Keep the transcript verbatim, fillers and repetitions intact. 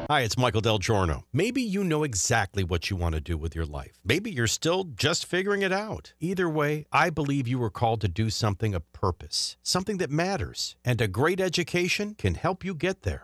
Hi, it's Michael Del Giorno. Maybe you know exactly what you want to do with your life. Maybe you're still just figuring it out. Either way, I believe you were called to do something of purpose, something that matters, and a great education can help you get there.